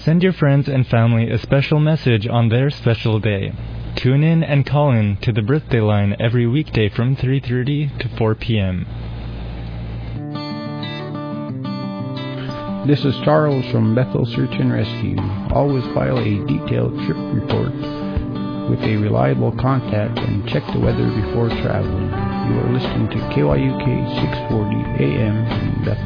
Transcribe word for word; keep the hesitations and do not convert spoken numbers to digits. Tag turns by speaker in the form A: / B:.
A: Send your friends and family a special message on their special day. Tune in and call in to the birthday line every weekday from three thirty to four p.m.
B: This is Charles from Bethel Search and Rescue. Always file a detailed trip report with a reliable contact and check the weather before traveling. You are listening to K Y U K six forty A M in Bethel.